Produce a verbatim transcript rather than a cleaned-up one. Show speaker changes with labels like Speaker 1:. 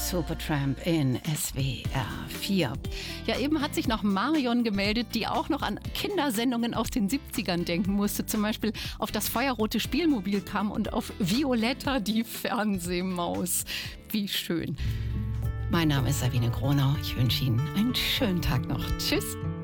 Speaker 1: Supertramp in S W R vier. Ja, eben hat sich noch Marion gemeldet, die auch noch an Kindersendungen aus den siebzigern denken musste. Zum Beispiel auf das feuerrote Spielmobil kam und auf Violetta, die Fernsehmaus. Wie schön. Mein Name ist Sabine Gronau. Ich wünsche Ihnen einen schönen Tag noch. Tschüss.